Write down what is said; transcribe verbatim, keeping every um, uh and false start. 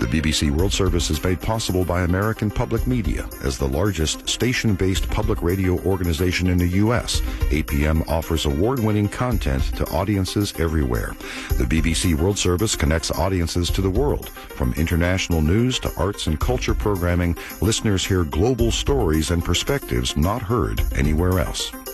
The B B C World Service is made possible by American Public Media. As the largest station-based public radio organization in the U S, A P M offers award-winning content to audiences everywhere. The B B C World Service connects audiences to the world. From international news to arts and culture programming, listeners hear global stories and perspectives not heard anywhere else.